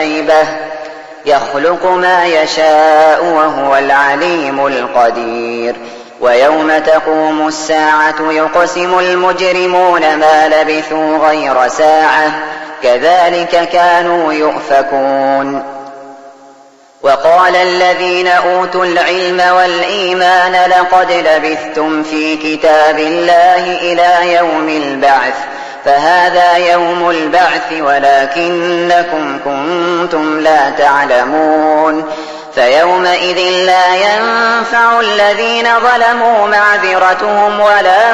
شيبة يخلق ما يشاء وهو العليم القدير ويوم تقوم الساعة يقسم المجرمون ما لبثوا غير ساعة كذلك كانوا يؤفكون وقال الذين أوتوا العلم والإيمان لقد لبثتم في كتاب الله إلى يوم البعث فهذا يوم البعث ولكنكم كنتم لا تعلمون فيومئذ لا ينفع الذين ظلموا معذرتهم ولا